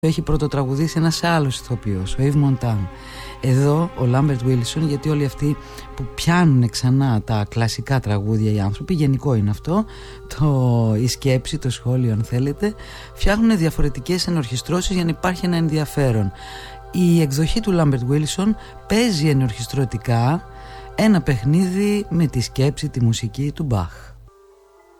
έχει πρωτοτραγουδήσει ένας άλλος ηθοποιός, ο Yves Montand. Εδώ ο Λάμπερτ Βίλσον, γιατί όλοι αυτοί που πιάνουν ξανά τα κλασικά τραγούδια οι άνθρωποι, γενικό είναι αυτό, η σκέψη, το σχόλιο αν θέλετε, φτιάχνουν διαφορετικές ενορχιστρώσεις για να υπάρχει ένα ενδιαφέρον. Η εκδοχή του Λάμπερτ Βίλσον παίζει ενορχιστρωτικά ένα παιχνίδι με τη σκέψη, τη μουσική του Μπαχ.